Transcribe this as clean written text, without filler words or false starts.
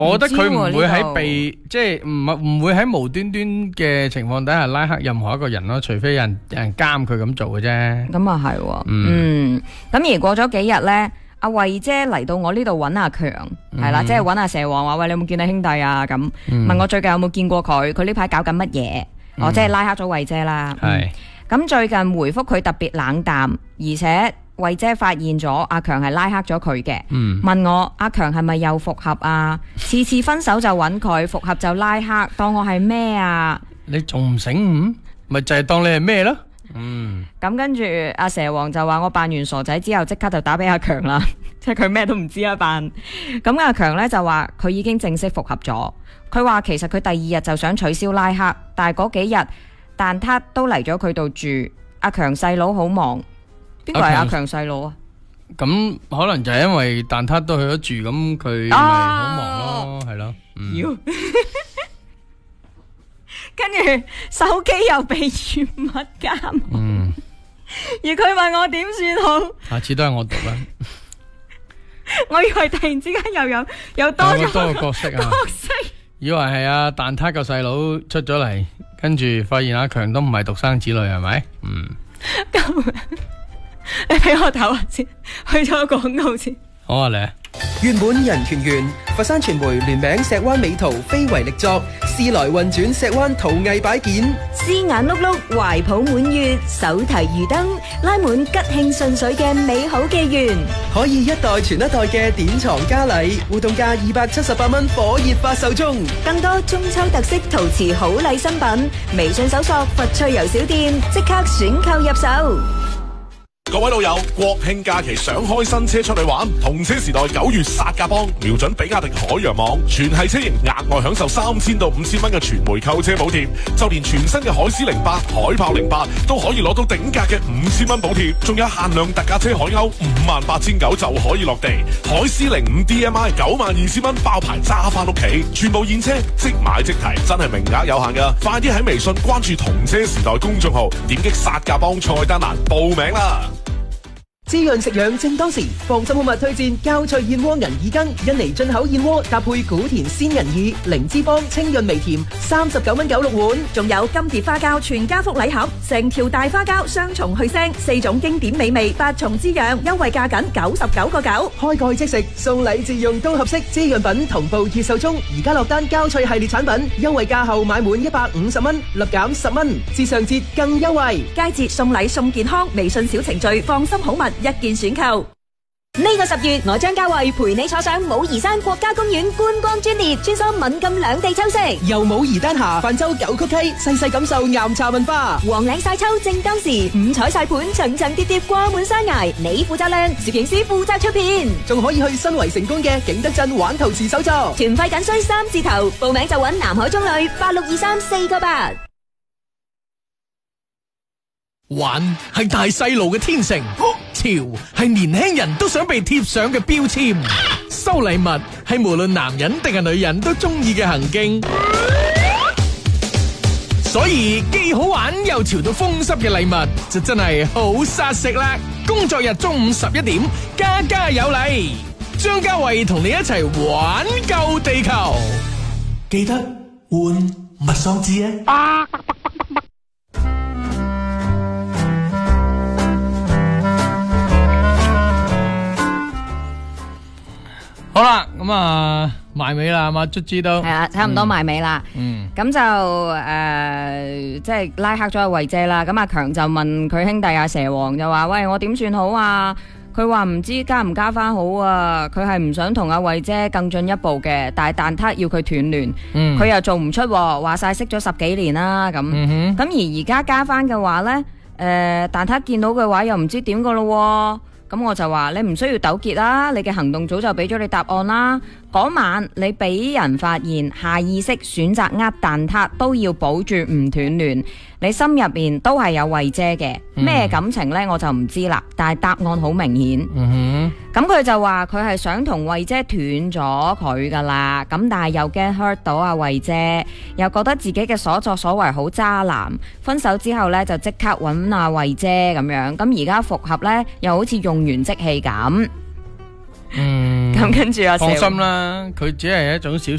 我覺得佢唔會喺即係唔會喺無端端嘅情況底下拉黑任何一個人咯，除非有人監佢咁做嘅啫。 咁啊係，咁而過咗幾日咧，阿慧姐嚟到我呢度揾阿強，係啦，即係揾阿蛇王話喂，你有冇見到兄弟啊？咁問我最近有冇見過佢？佢呢排搞緊乜嘢？我即係拉黑咗慧姐啦。咁最近回覆佢特別冷淡，而且慧姐發現咗阿強係拉黑咗佢嘅，問我阿強係咪又復合啊？次次分手就揾佢，復合就拉黑，當我係咩啊？ 你仲唔醒悟？咪就係當你係咩咯？ 咁跟住阿蛇王就話我扮完傻仔之後即刻就打俾阿強啦，即係佢咩都唔知啊扮。咁阿強呢就話佢已經正式復合咗，佢話其實佢第二日就想取消拉黑，但係嗰幾日蛋撻都嚟咗佢度住。阿強細佬好忙，邊個係阿強細佬啊？ 咁可能就係因為蛋撻都去咗住，咁佢咪好忙咯，係咯。 跟住手機又被嚴密監，而佢問我點算好？ 下次都係我讀啦。 我以為突然之間又多咗個角色啊！以為係阿蛋撻個細佬出咗嚟，跟住發現阿強都唔係獨生子女，係咪？ 咁你俾我唞下先，去咗廣告先。 好啊，你。 原本人團圓，佛山傳媒聯名石灣美圖非遺力作，時來運轉石灣陶藝擺件， 絲眼碌碌，懷抱滿月，手提魚燈，拉滿吉慶順水嘅美好紀元， 可以一代傳一代嘅典藏嘉禮，互動價278蚊，火熱發售中。 更多中秋特色陶瓷好禮新品，微信搜索佛趣遊小店，即刻選購入手。 各位老友，國慶假期想開新車出去玩，同車時代9月殺價幫，瞄準比亞迪海洋網，全系車型額外享受3000到5000蚊嘅全枚購車補貼，就連全新嘅海獅08、海豹08都可以攞到頂價嘅5000蚊補貼，仲有限量特價車海鷗58900就可以落地，海獅05 DMI 92000蚊包牌揸翻屋企，全部現車即買即提，真係名額有限噶，快啲喺微信關注同車時代公眾號，點擊殺價幫菜單欄報名啦！ 滋潤食養正當時，放心好物推薦膠脆燕窩銀耳羹，印尼進口燕窩搭配古田鮮銀耳，零脂肪清潤微甜，39蚊96碗。 仲有金蝶花膠全家福禮盒，成條大花膠雙重去腥，4種經典美味，8重滋養，優惠價僅99.9， 開蓋即食，送禮自用都合適。滋潤品同步熱售中，而家落單膠脆系列產品，優惠價後買滿150蚊，立減10蚊，至上節更優惠。 佳節送禮送健康，微信小程序放心好物一件選購。呢個10月，我張家慧陪你坐上武夷山國家公園觀光專列，穿梭閩贛兩地秋色， 由武夷丹霞泛舟九曲溪，細細感受岩茶文化。 黃嶺晒秋正當時，五彩晒盤層層疊疊掛滿山崖，你負責靚，攝影師負責出片， 仲可以去新圍成功嘅景德鎮玩陶瓷手作。 團費僅需3字頭，報名就揾南海中旅862348。 玩係大細路嘅天性，潮係年輕人都想被貼上嘅標籤，收禮物係無論男人定係女人都中意嘅行徑，所以既好玩又潮到風濕嘅禮物就真係好殺食啦！工作日中午11點，家家有禮，張家慧同你一齊玩救地球，記得換物喪志啊！ 好啦，咁啊埋尾啦，係嘛，卒之都係啦，差唔多埋尾啦。咁就即係拉黑咗阿慧姐啦。咁阿強就問佢兄弟阿蛇王就話：喂，我點算好啊？佢話唔知加唔加翻好啊。佢係唔想同阿慧姐更進一步嘅，但係蛋撻要佢斷聯，佢又做唔出，話晒識咗10幾年啦。咁而家加翻嘅話呢，蛋撻見到嘅話又唔知點噶咯。咁我就話你唔需要糾結啦，你嘅行動早就俾咗你答案啦。嗰晚你俾人發現，下意識選擇蛋撻，都要保住唔斷聯。你心入面都係有慧姐嘅，咩感情呢？我就唔知啦。但係答案好明顯。咁佢就話佢係想同慧姐斷咗佢噶啦。咁但係又驚 hurt 到阿慧姐，又覺得自己嘅所作所為好渣男。分手之後呢，就即刻揾阿慧姐咁樣。咁而家復合呢，又好似用完即棄咁。 嗯， 咁跟住阿蛇放心啦，佢只係一種小